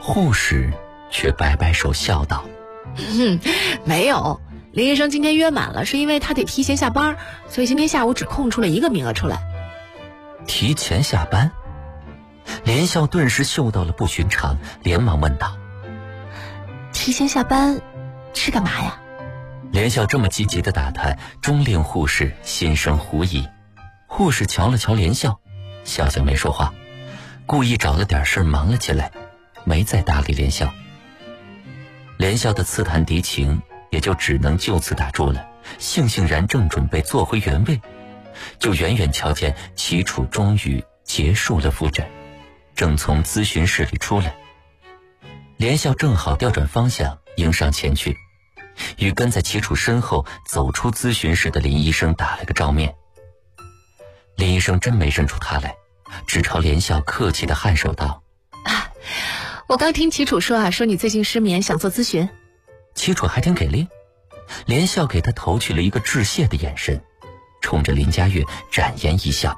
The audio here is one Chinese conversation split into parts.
护士却摆摆手笑道： 没有，林医生今天约满了，是因为他得提前下班，所以今天下午只空出了1个名额出来。 提前下班？连笑顿时嗅到了不寻常，连忙问道： 提前下班是干嘛呀？ 连笑这么积极地打探，中令护士心生狐疑。护士瞧了瞧连笑，笑笑没说话，故意找了点事忙了起来，没再搭理连笑。连笑的刺探敌情也就只能就此打住了，悻悻然正准备坐回原位，就远远瞧见齐楚终于结束了复诊，正从咨询室里出来。连笑正好调转方向迎上前去，与跟在齐楚身后走出咨询室的林医生打了个照面。林医生真没认出他来，只朝连笑客气地颔首道： 我刚听齐楚说你最近失眠，想做咨询。 齐楚还挺给力，连笑给他投去了一个致谢的眼神，冲着林佳悦展颜一笑：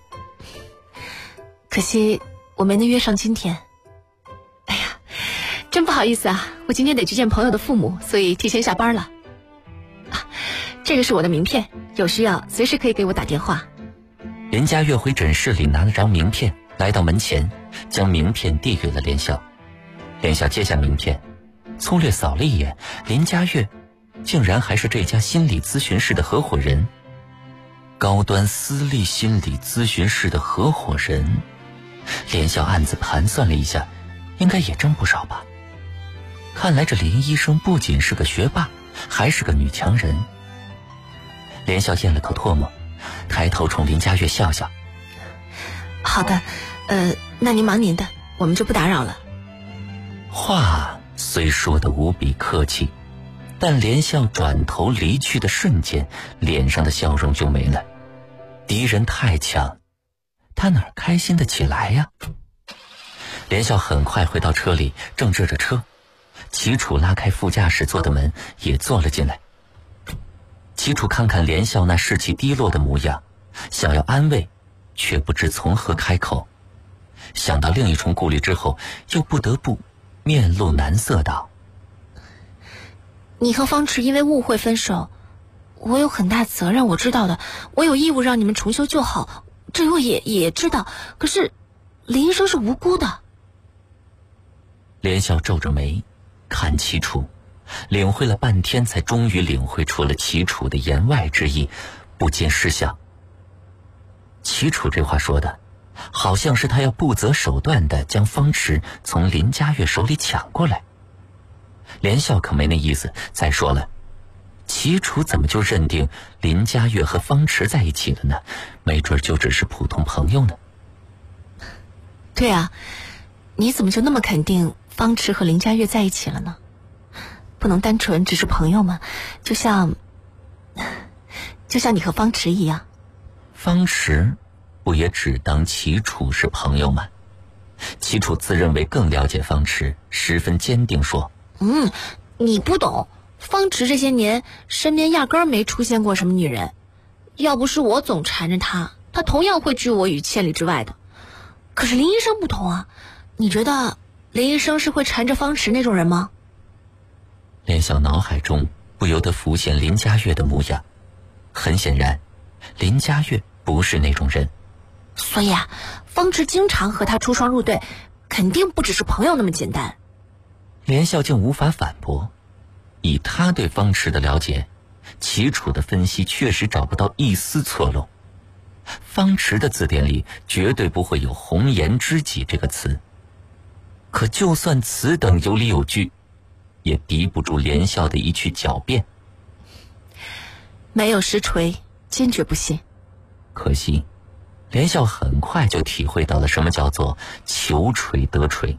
可惜我没能约上今天。哎呀，真不好意思啊，我今天得去见朋友的父母，所以提前下班了。这个是我的名片，有需要随时可以给我打电话。 林佳悦回诊室里拿了张名片，来到门前，将名片递给了连笑。连笑接下名片，粗略扫了一眼，林佳悦竟然还是这家心理咨询室的合伙人。高端私立心理咨询室的合伙人，连笑暗自盘算了一下，应该也挣不少吧。看来这林医生不仅是个学霸，还是个女强人。连笑咽了口唾沫，抬头冲林佳悦笑笑： 好的，那您忙您的，我们就不打扰了。 话虽说得无比客气，但连笑转头离去的瞬间，脸上的笑容就没了。敌人太强，他哪儿开心得起来呀？连笑很快回到车里，正热着车，齐楚拉开副驾驶座的门，也坐了进来。齐楚看看连笑那士气低落的模样，想要安慰，却不知从何开口。想到另一重顾虑之后，又不得不面露难色道： 你和方池因为误会分手，我有很大责任，我知道的，我有义务让你们重修旧好，这我也知道，可是林医生是无辜的。 连笑皱着眉看齐楚，领会了半天，才终于领会出了齐楚的言外之意，不禁失笑。齐楚这话说的好像是他要不择手段地将方池从林佳悦手里抢过来。连笑可没那意思，再说了，齐楚怎么就认定林佳悦和方池在一起了呢？没准就只是普通朋友呢。 对啊，你怎么就那么肯定方池和林佳悦在一起了呢？不能单纯只是朋友吗？就像你和方池一样。 方池不也只当齐楚是朋友吗？齐楚自认为更了解方池，十分坚定说： 你不懂，方池这些年身边压根儿没出现过什么女人，要不是我总缠着他同样会拒我于千里之外的。可是林医生不同啊，你觉得林医生是会缠着方池那种人吗？ 连笑脑海中不由得浮现林佳悦的模样，很显然林佳悦不是那种人。 所以啊，方池经常和他出双入对，肯定不只是朋友那么简单。 连笑竟无法反驳，以他对方池的了解，齐楚的分析确实找不到一丝错漏。方池的字典里绝对不会有红颜知己这个词，可就算此等有理有据，也敌不住连笑的一句狡辩。 没有实锤，坚决不信。 可惜连笑很快就体会到了什么叫做求锤得锤。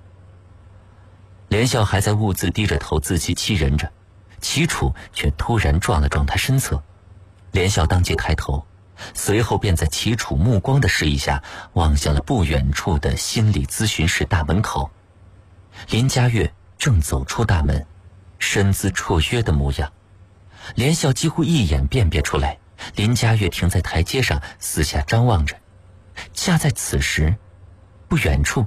连笑还在兀自低着头自欺欺人着，齐楚却突然撞了撞他身侧。连笑当即抬头，随后便在齐楚目光的示意下望向了不远处的心理咨询室大门口。林佳悦正走出大门，身姿绰约的模样，连笑几乎一眼辨别出来，林佳悦停在台阶上四下张望着。恰在此时，不远处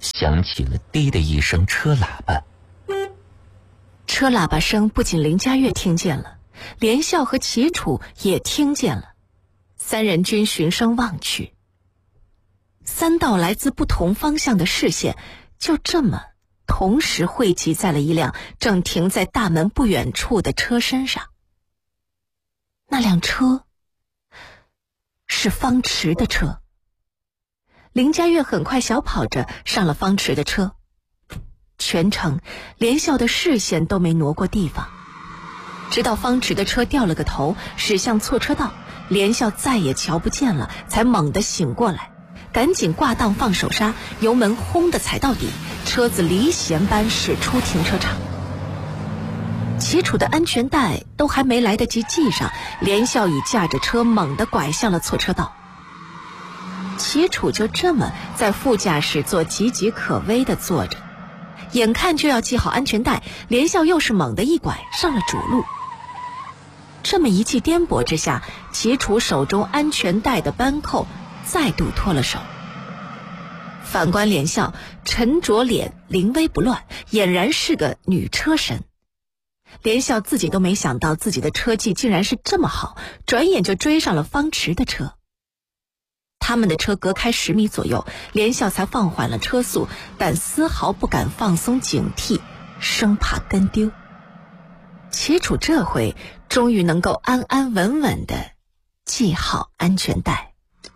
响起了滴的一声车喇叭。 车喇叭声不仅林嘉悦听见了，连笑和齐楚也听见了。三人均循声望去，三道来自不同方向的视线就这么同时汇集在了一辆正停在大门不远处的车身上。那辆车是方池的车。林嘉悦很快小跑着上了方池的车，全程连笑的视线都没挪过地方，直到方池的车掉了个头驶向错车道，连笑再也瞧不见了，才猛地醒过来，赶紧挂档放手刹，油门轰地踩到底，车子离弦般驶出停车场。齐楚的安全带都还没来得及系上，连笑已驾着车猛地拐向了错车道。齐楚就这么在副驾驶座岌岌可危地坐着，眼看就要系好安全带，连笑又是猛地一拐上了主路。这么一记颠簸之下，齐楚手中安全带的扳扣再度脱了手。反观连笑，沉着脸，临危不乱，俨然是个女车神。连笑自己都没想到自己的车技竟然是这么好，转眼就追上了方池的车。他们的车隔开10米左右，连笑才放缓了车速，但丝毫不敢放松警惕，生怕跟丢。齐楚这回终于能够安安稳稳地系好安全带。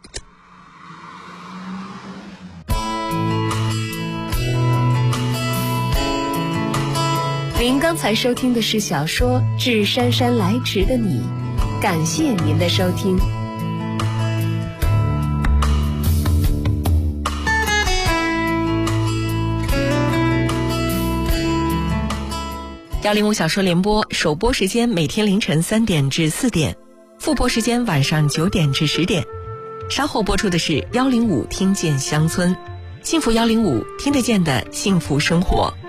您刚才收听的是小说《致姗姗来迟的你》，感谢您的收听。105小说联播，首播时间每天凌晨3点至4点，复播时间晚上9点至10点。稍后播出的是105听见乡村，幸福105听得见的幸福生活。